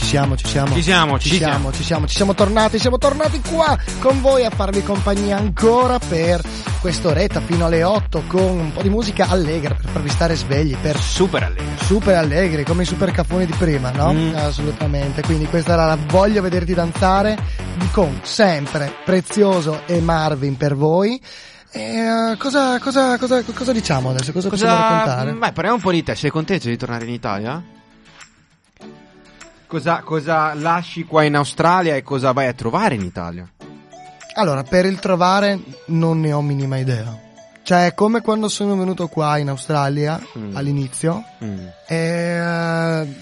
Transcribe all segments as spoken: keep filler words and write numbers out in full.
siamo, ci siamo. Ci siamo, ci, ci siamo, siamo. ci siamo, ci siamo tornati, siamo tornati qua con voi a farvi compagnia ancora per quest'oretta fino alle otto con un po' di musica allegra per farvi stare svegli, per super allegri, super allegri come i super cafoni di prima, no? Mm. Assolutamente. Quindi questa era la Voglio vederti danzare con sempre Prezioso e Marvin per voi. E, uh, cosa, cosa, cosa, cosa diciamo adesso? Cosa, cosa possiamo raccontare? Beh, parliamo un po' di te. Sei contento di tornare in Italia? Cosa, cosa lasci qua in Australia e cosa vai a trovare in Italia? Allora, per il trovare non ne ho minima idea. Cioè, è come quando sono venuto qua in Australia mm. all'inizio mm. e uh,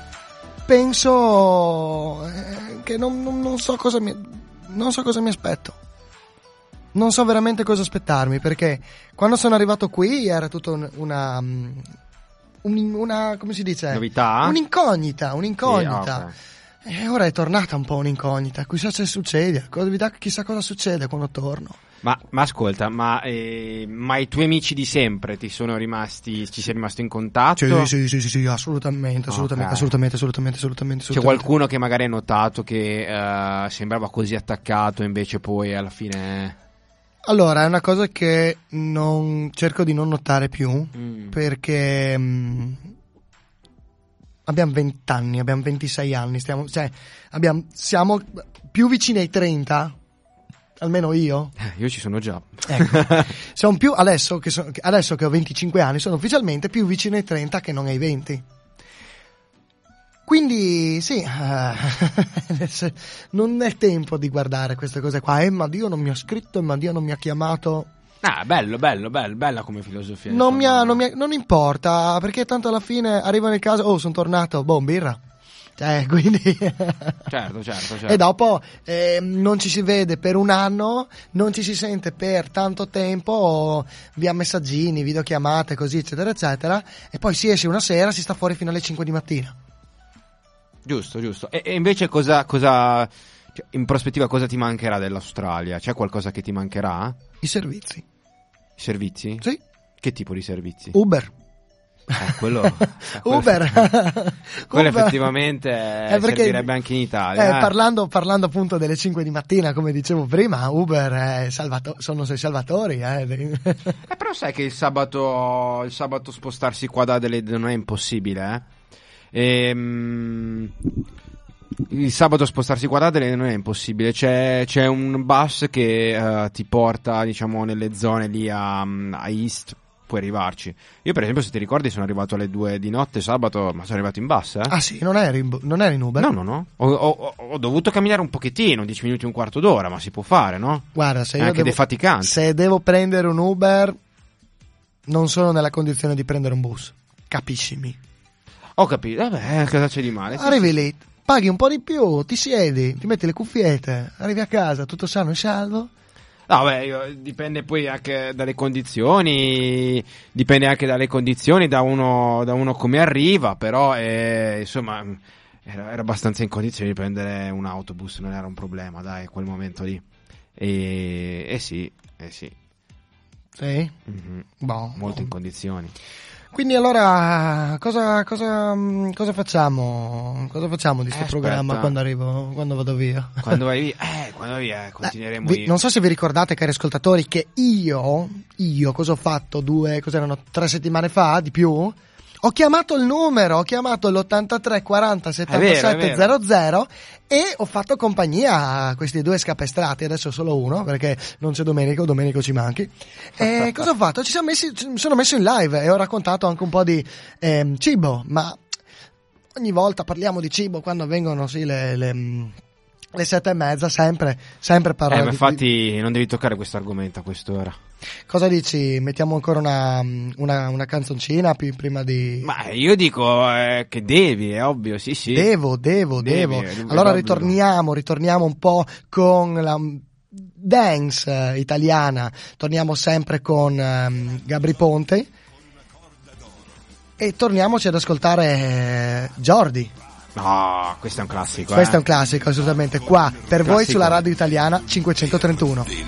penso eh, che non, non, non so cosa mi non so cosa mi aspetto. Non so veramente cosa aspettarmi, perché quando sono arrivato qui era tutta un, una un, una come si dice? Novità? Un'incognita, un'incognita. Sì, okay. E ora è tornata un po' un'incognita. Chissà se succede, chissà cosa succede quando torno. Ma, ma ascolta, ma, eh, ma i tuoi amici di sempre ti sono rimasti, ci sei rimasto in contatto? Sì, sì, sì, sì, sì assolutamente, assolutamente, okay. assolutamente, assolutamente, assolutamente, assolutamente. C'è qualcuno che magari hai notato che uh, sembrava così attaccato, invece poi alla fine... Allora, è una cosa che non cerco di non notare più, mm. perché mh, abbiamo venti anni, abbiamo ventisei anni, stiamo, cioè, abbiamo, siamo più vicini ai trenta. Almeno io. Eh, io ci sono già. Ecco. Siamo più adesso che, so, adesso che ho venticinque anni, sono ufficialmente più vicino ai trenta che non ai venti. Quindi sì, uh, non è tempo di guardare queste cose qua. Eh, ma Dio non mi ha scritto, ma Dio non mi ha chiamato. Ah, bello, bello, bello, bella come filosofia. Non mi, ha, non mi ha, non importa, perché tanto alla fine arriva nel caso, oh, sono tornato, boh, birra. Eh, quindi certo, certo, certo. E dopo eh, non ci si vede per un anno, non ci si sente per tanto tempo via messaggini, videochiamate, così eccetera eccetera, e poi si esce una sera, si sta fuori fino alle cinque di mattina. Giusto, giusto. E, e invece cosa, cosa cioè, in prospettiva cosa ti mancherà dell'Australia? C'è qualcosa che ti mancherà? I servizi. I servizi? Sì. Che tipo di servizi? Uber. Eh, quello, eh, quello Uber, effettivamente, quello Uber. effettivamente eh, servirebbe anche in Italia. Eh, eh. Parlando, parlando appunto delle cinque di mattina, come dicevo prima, Uber è salvato- sono i salvatori. Eh. eh, però sai che il sabato, il sabato spostarsi qua da Adelaide non è impossibile. Eh? Ehm, il sabato spostarsi qua da Adelaide non è impossibile. C'è, c'è un bus che uh, ti porta, diciamo, nelle zone lì a, a East. Puoi arrivarci. Io per esempio, se ti ricordi, sono arrivato alle due di notte sabato, ma sono arrivato in bus, eh? Ah sì, non eri in, non eri in Uber? No, no, no. Ho, ho, ho dovuto camminare un pochettino, dieci minuti, un quarto d'ora, ma si può fare, no? Guarda, se è io anche devo, defaticante. Se devo prendere un Uber, non sono nella condizione di prendere un bus. Capiscimi. Ho capito, vabbè, cosa c'è di male? Arrivi sì, lì, paghi un po' di più, ti siedi, ti metti le cuffiette, arrivi a casa, tutto sano e salvo. No, beh, io, dipende poi anche dalle condizioni, dipende anche dalle condizioni, da uno, da uno come arriva, però eh, insomma era, era abbastanza in condizioni di prendere un autobus, non era un problema, dai, quel momento lì. E, e sì, eh sì. Sì? Mm-hmm. Boh, molto boh. in condizioni. Quindi allora cosa, cosa, cosa facciamo? Cosa facciamo di questo eh, programma quando arrivo, quando vado via? Quando vai via? Eh, quando vai via continueremo. Eh, vi, non so se vi ricordate, cari ascoltatori, che io, io cosa ho fatto due, cos'erano, tre settimane fa, di più? Ho chiamato il numero, ho chiamato l'ottantatré quaranta settantasette zero zero e ho fatto compagnia a questi due scapestrati, adesso solo uno perché non c'è Domenico, Domenico ci manchi. E cosa ho fatto? Ci siamo messi, mi sono messo in live e ho raccontato anche un po' di eh, cibo, ma ogni volta parliamo di cibo quando vengono sì le... le le sette e mezza, sempre, sempre parlo. Eh, ma infatti di... non devi toccare questo argomento a quest'ora. Cosa dici? Mettiamo ancora una, una, una canzoncina p- prima di... Ma io dico eh, che devi, è ovvio, sì sì. Devo, devo, devi, devo. Allora ritorniamo, ritorniamo un po' con la dance italiana. Torniamo sempre con um, Gabri Ponte. E torniamoci ad ascoltare Jordi. No, questo è un classico. Questo eh. è un classico, assolutamente. Qua per classico. Voi sulla radio italiana cinquecentotrentuno.